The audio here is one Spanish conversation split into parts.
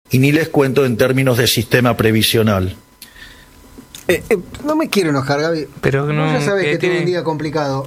Y ni les cuento en términos de sistema previsional. No me quiero enojar, Gaby. Pero no, vos ya sabés que tiene tuve un día complicado.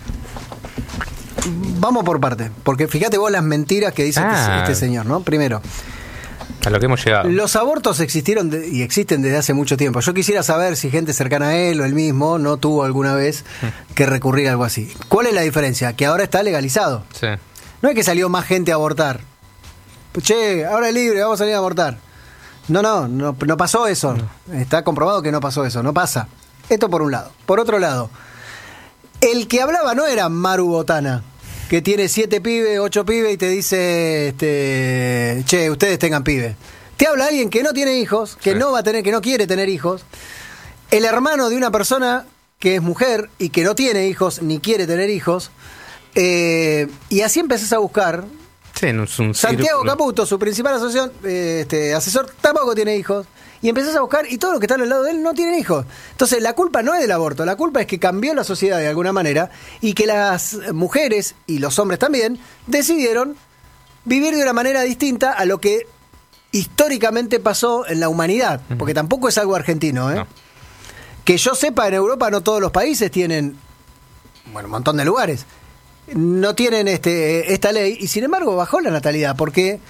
Vamos por parte, porque fíjate vos las mentiras que dice este señor, ¿no? Primero, a lo que hemos llegado. los abortos existieron y existen desde hace mucho tiempo. Yo quisiera saber si gente cercana a él o él mismo no tuvo alguna vez que recurrir a algo así. ¿Cuál es la diferencia? Que ahora está legalizado. Sí. No es que salió más gente a abortar. Che, ahora es libre, vamos a salir a abortar. No pasó eso. No. Está comprobado que no pasó eso, no pasa. Esto por un lado. Por otro lado, el que hablaba no era Maru Botana, que tiene 7 pibes, 8 pibes y te dice, che, ustedes tengan pibes. Te habla alguien que no tiene hijos, que no va a tener, que no quiere tener hijos. El hermano de una persona que es mujer y que no tiene hijos ni quiere tener hijos. Y así empezás a buscar. Sí, no es un Santiago círculo. Caputo, su principal asesor, tampoco tiene hijos. Y empezás a buscar, y todos los que están al lado de él no tienen hijos. Entonces, la culpa no es del aborto, la culpa es que cambió la sociedad de alguna manera y que las mujeres, y los hombres también, decidieron vivir de una manera distinta a lo que históricamente pasó en la humanidad. Porque tampoco es algo argentino, ¿eh? No. Que yo sepa, en Europa no todos los países tienen, bueno, un montón de lugares, no tienen esta ley, y sin embargo bajó la natalidad. Porque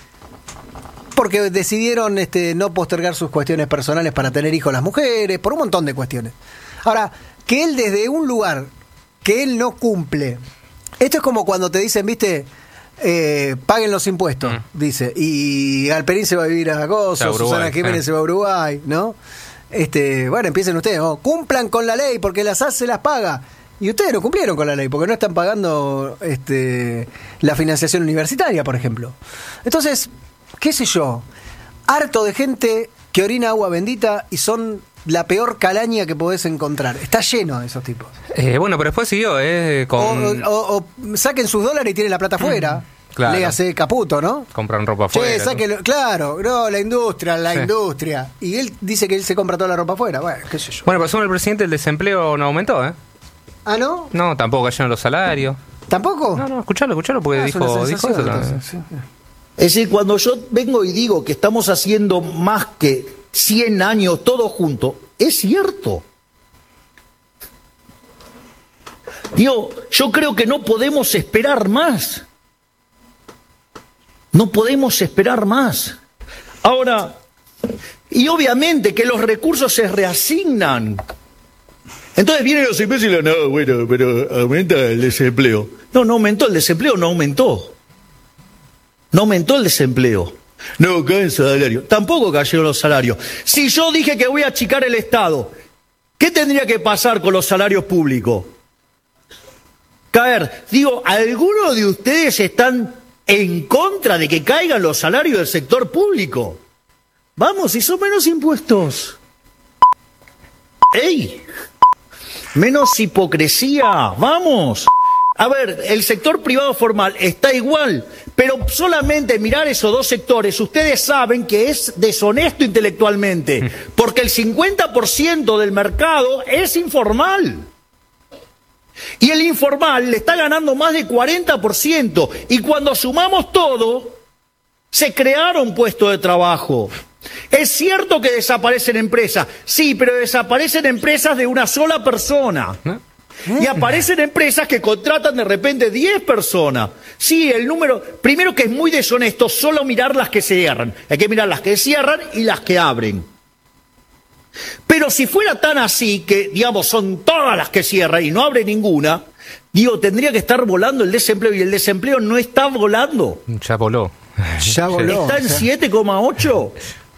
decidieron no postergar sus cuestiones personales para tener hijos las mujeres, por un montón de cuestiones. Ahora, que él desde un lugar que él no cumple, esto es como cuando te dicen, viste, paguen los impuestos, dice, y Alperín se va a vivir a Gozo, Susana Jiménez se va a Uruguay, ¿no? Bueno, empiecen ustedes, ¿no? Cumplan con la ley porque las hace, las paga. Y ustedes no cumplieron con la ley porque no están pagando la financiación universitaria, por ejemplo. Entonces, qué sé yo, harto de gente que orina agua bendita y son la peor calaña que podés encontrar. Está lleno de esos tipos. Bueno, pero después siguió, con... o saquen sus dólares y tienen la plata afuera. Claro. Léase Caputo, ¿no? Compran ropa afuera. Che, sáquenlo. Claro, no, la industria. Y él dice que él se compra toda la ropa afuera. Bueno, qué sé yo. Bueno, pero según el presidente, el desempleo no aumentó, ¿eh? ¿Ah, no? No, tampoco cayeron los salarios. ¿Tampoco? No, escuchalo, porque dijo eso también. Sí. Es decir, cuando yo vengo y digo que estamos haciendo más que 100 años todos juntos, es cierto. Digo, yo creo que no podemos esperar más. No podemos esperar más. Ahora, y obviamente que los recursos se reasignan. Entonces vienen los empresas y dicen, no, bueno, pero aumenta el desempleo. No aumentó el desempleo, no aumentó. No aumentó el desempleo. No cae el salario. Tampoco cayeron los salarios. Si yo dije que voy a achicar el Estado, ¿qué tendría que pasar con los salarios públicos? Caer. Digo, ¿algunos de ustedes están en contra de que caigan los salarios del sector público? Vamos, si son menos impuestos. ¡Ey! Menos hipocresía. Vamos. A ver, el sector privado formal está igual, pero solamente mirar esos dos sectores, ustedes saben que es deshonesto intelectualmente, porque el 50% del mercado es informal. Y el informal le está ganando más de 40%, y cuando sumamos todo, se crearon puestos de trabajo. Es cierto que desaparecen empresas, sí, pero desaparecen empresas de una sola persona. Y aparecen empresas que contratan de repente 10 personas. Sí, el número... Primero que es muy deshonesto solo mirar las que cierran. Hay que mirar las que cierran y las que abren. Pero si fuera tan así, que digamos son todas las que cierran y no abre ninguna, digo, tendría que estar volando el desempleo. Y el desempleo no está volando. Ya voló. Ya voló. Está en 7,8.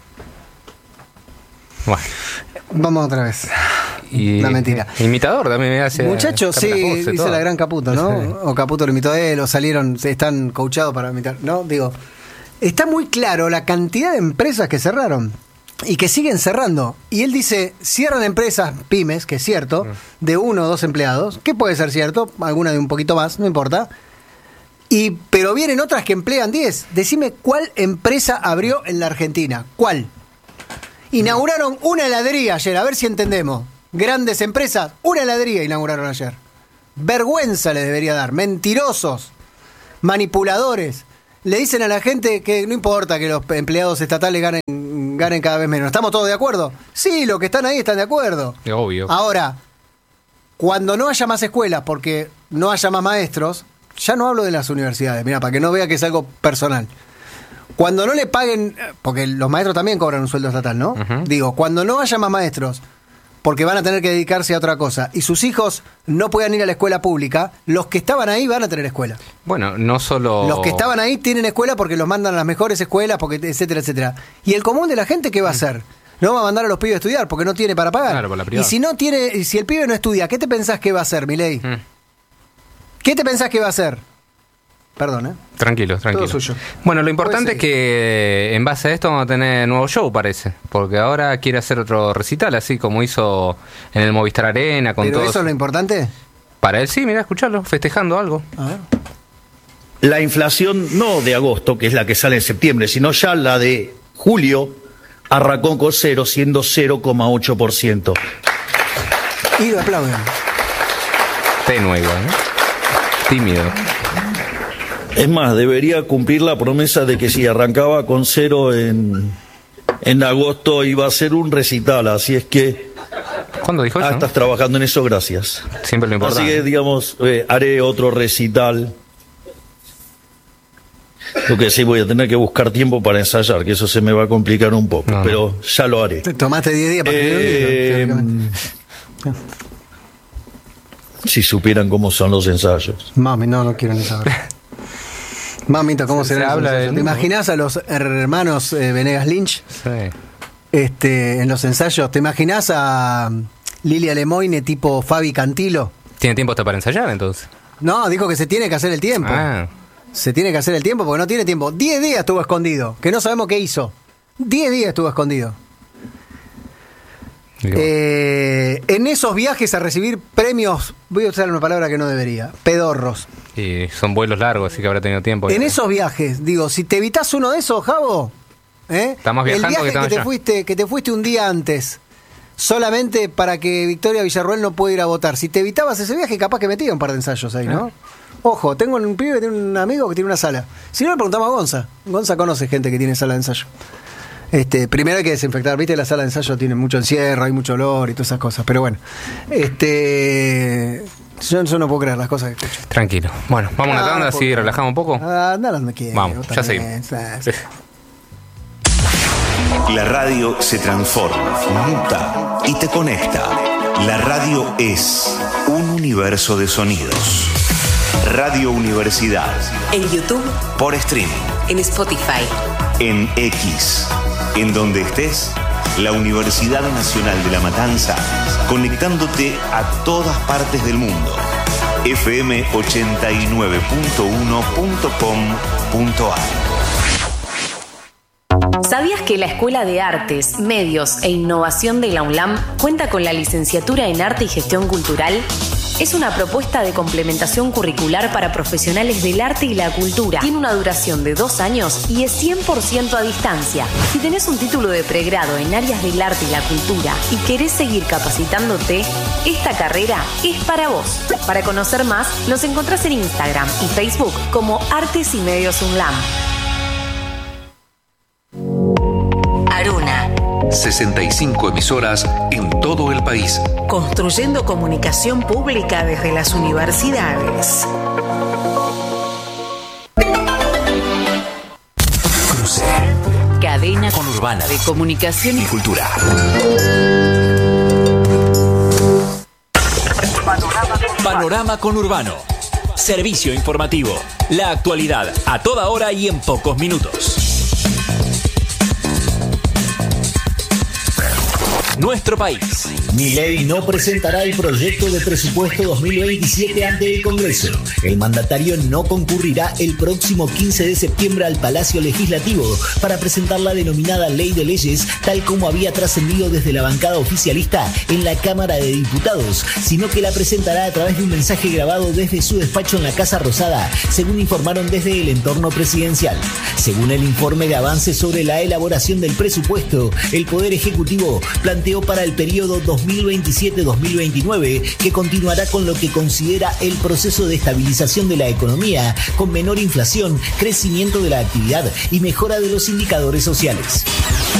Bueno. Vamos otra vez. Y la mentira. Imitador también me hace. Muchachos, sí, dice la gran Caputo, ¿no? O Caputo lo imitó a él, o están coachados para imitar, ¿no? Digo, está muy claro la cantidad de empresas que cerraron y que siguen cerrando. Y él dice, cierran empresas, pymes, que es cierto, de 1 o 2 empleados, que puede ser cierto, alguna de un poquito más, no importa. Pero vienen otras que emplean 10. Decime cuál empresa abrió en la Argentina. ¿Cuál? Inauguraron una heladería ayer, a ver si entendemos. Grandes empresas, una heladería inauguraron ayer. Vergüenza les debería dar. Mentirosos, manipuladores. le dicen a la gente que no importa que los empleados estatales ganen cada vez menos. ¿Estamos todos de acuerdo? Sí, los que están ahí están de acuerdo. Obvio. Ahora, cuando no haya más escuelas, porque no haya más maestros, ya no hablo de las universidades, mira, para que no vea que es algo personal. Cuando no le paguen, porque los maestros también cobran un sueldo estatal, ¿no? Uh-huh. Digo, cuando no haya más maestros, porque van a tener que dedicarse a otra cosa, y sus hijos no puedan ir a la escuela pública, los que estaban ahí van a tener escuela. Bueno, no solo... Los que estaban ahí tienen escuela porque los mandan a las mejores escuelas, porque etcétera, etcétera. Y el común de la gente, ¿qué va a hacer? No va a mandar a los pibes a estudiar porque no tiene para pagar. Claro, por la Y privada. si el pibe no estudia, ¿qué te pensás que va a hacer, Milei? ¿Qué te pensás que va a hacer? Perdón, Tranquilo. Todo suyo. Bueno, lo importante es que en base a esto vamos a tener nuevo show, parece. Porque ahora quiere hacer otro recital, así como hizo en el Movistar Arena. Con ¿Pero todos. eso es lo importante? Para él sí, mirá, escucharlo, festejando algo. A ver. La inflación no de agosto, que es la que sale en septiembre, sino ya la de julio, arrancó con 0, siendo 0,8%. Y lo aplauden. Tenue igual, ¿no? Tímido. Es más, debería cumplir la promesa de que si arrancaba con 0 en agosto iba a ser un recital, así es que... ¿Cuándo dijo eso? estás trabajando en eso, gracias. Siempre lo importante. Así que, digamos, haré otro recital. Lo que sí, voy a tener que buscar tiempo para ensayar, que eso se me va a complicar un poco, No. pero ya lo haré. Te tomaste 10 días para escribir un libro, teóricamente. Si supieran cómo son los ensayos. Mami, no quiero ni saber. Mamita, ¿cómo Se será eso? habla del ¿Te mismo. imaginas a los hermanos Venegas Lynch Sí. en los ensayos? ¿Te imaginas a Lilia Lemoine tipo Fabi Cantilo? ¿Tiene tiempo hasta para ensayar entonces? No, dijo que se tiene que hacer el tiempo. Ah, Se tiene que hacer el tiempo porque no tiene tiempo. 10 días estuvo escondido, que no sabemos qué hizo. 10 días estuvo escondido. digo, En esos viajes a recibir premios, voy a usar una palabra que no debería, pedorros. y son vuelos largos, así que habrá tenido tiempo. En esos viajes, digo, si te evitas uno de esos, Javo, Estamos viajando el que viaje estamos que te fuiste un día antes, solamente para que Victoria Villarroel no pueda ir a votar. Si te evitabas ese viaje, capaz que metía un par de ensayos ahí, ¿no? Ojo, tengo un pibe que tiene un amigo que tiene una sala. Si no, le preguntamos a Gonza. Gonza conoce gente que tiene sala de ensayo. Primero hay que desinfectar, viste, la sala de ensayo tiene mucho encierro, hay mucho olor y todas esas cosas. Pero bueno, yo no puedo creer las cosas que escucho. Tranquilo. Bueno, vamos a una tanda, así porque- relajamos un poco. Andá donde quieras. Vamos, ya también. seguimos. La radio se transforma, muta y te conecta. La radio es un universo de sonidos. Radio Universidad. En YouTube, Por streaming. en Spotify. En X. En donde estés, la Universidad Nacional de La Matanza, conectándote a todas partes del mundo. FM 89.1.com.ar. ¿Sabías que la Escuela de Artes, Medios e Innovación de la UNLAM cuenta con la licenciatura en Arte y Gestión Cultural? Es una propuesta de complementación curricular para profesionales del arte y la cultura. Tiene una duración de 2 años y es 100% a distancia. Si tenés un título de pregrado en áreas del arte y la cultura y querés seguir capacitándote, esta carrera es para vos. Para conocer más, nos encontrás en Instagram y Facebook como Artes y Medios UNLAM. Aruna, 65 emisoras en todo el país. construyendo comunicación pública desde las universidades. Cruce Cadena Conurbana de comunicación y Cultura. Panorama Conurbano. Servicio informativo. La actualidad a toda hora y en pocos minutos. Nuestro país. Milei no presentará el proyecto de presupuesto 2027 ante el Congreso. El mandatario no concurrirá el próximo 15 de septiembre al Palacio Legislativo para presentar la denominada Ley de Leyes, tal como había trascendido desde la bancada oficialista en la Cámara de Diputados, sino que la presentará a través de un mensaje grabado desde su despacho en la Casa Rosada, según informaron desde el entorno presidencial. Según el informe de avance sobre la elaboración del presupuesto, el Poder Ejecutivo planteó planteó para el periodo 2027-2029, que continuará con lo que considera el proceso de estabilización de la economía, con menor inflación, crecimiento de la actividad y mejora de los indicadores sociales.